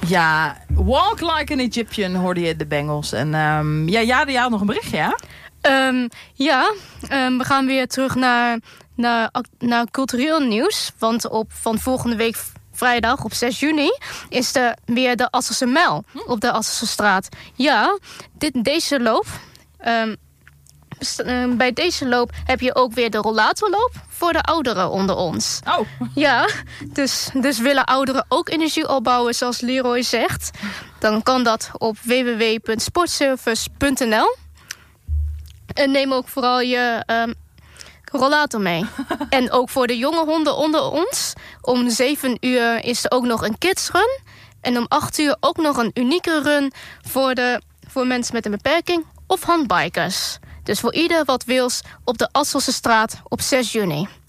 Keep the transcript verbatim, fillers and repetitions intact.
Ja, Walk Like an Egyptian hoorde je de Bengals. En um, ja, ja, die had nog een berichtje, ja? Um, ja, um, we gaan weer terug naar, naar, naar cultureel nieuws. Want op, van volgende week vrijdag op zes juni is er weer de Asselse Mijl op de Asselse straat. Ja, dit, deze loop... Um, bij deze loop heb je ook weer de rollatorloop voor de ouderen onder ons. Oh. Ja, dus, dus willen ouderen ook energie opbouwen zoals Leroy zegt, dan kan dat op w w w punt sportservice punt n l. En neem ook vooral je um, rollator mee. En ook voor de jonge honden onder ons. Om zeven uur is er ook nog een kidsrun. En om acht uur ook nog een unieke run voor, de, voor mensen met een beperking of handbikers. Dus voor ieder wat wils op de Asselse straat op zes juni.